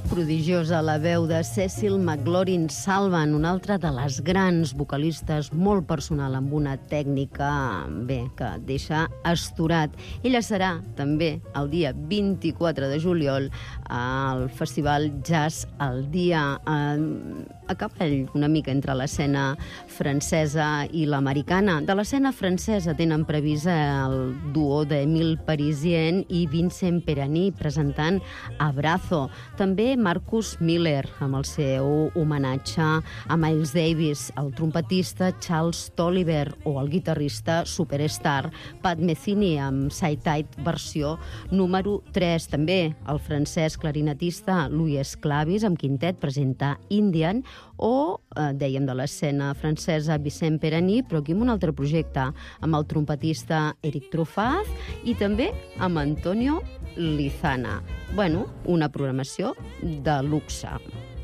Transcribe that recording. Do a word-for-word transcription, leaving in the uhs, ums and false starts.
prodigiosa la veu de Cecil McLaurin Salvan, una altra de les grans vocalistes, molt personal, amb una tècnica, bé, que et deixa astorat. Ella serà també el dia vint-i-quatre de juliol al Festival Jazz al Dia, a cavall una mica entre l'escena francesa i l'americana. De l'escena francesa tenen previst el duo d'Emile Parisien i Vincent Perani presentant Abrazo. També Marcus Miller, amb el seu homenatge a Miles Davis, el trompetista Charles Tolliver o el guitarrista superstar Pat Metheny amb Sight-Tight versió número tres. També el francès clarinetista Louis Esclavis amb quintet presenta Indian, o, eh, dèiem de l'escena francesa, Vincent Perani, però aquí amb un altre projecte, amb el trompetista Eric Truffaz i també amb Antonio Lizana. Bueno, una programació de luxe.